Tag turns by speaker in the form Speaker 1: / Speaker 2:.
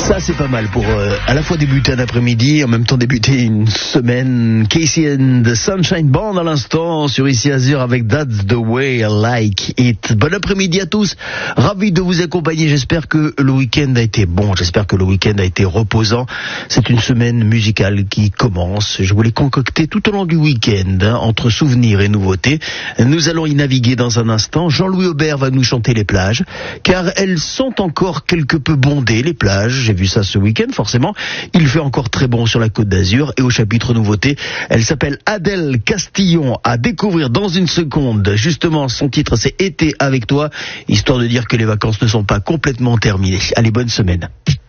Speaker 1: Ça c'est pas mal pour à la fois débuter un après-midi, en même temps débuter une semaine. Casey and the Sunshine Band à l'instant sur Ici Azur avec That's the Way I Like It. Bon après-midi à tous, ravi de vous accompagner. J'espère que le week-end a été bon, j'espère que le week-end a été reposant. C'est une semaine musicale qui commence. Je voulais concocter tout au long du week-end, entre souvenirs et nouveautés. Nous allons y naviguer dans un instant. Jean-Louis Aubert va nous chanter les plages, car elles sont encore quelque peu bondées, les plages. J'ai vu ça ce week-end, forcément. Il fait encore très bon sur la Côte d'Azur. Et au chapitre nouveauté, elle s'appelle Adèle Castillon, à découvrir dans une seconde. Justement, son titre, c'est Été avec toi, histoire de dire que les vacances ne sont pas complètement terminées. Allez, bonne semaine.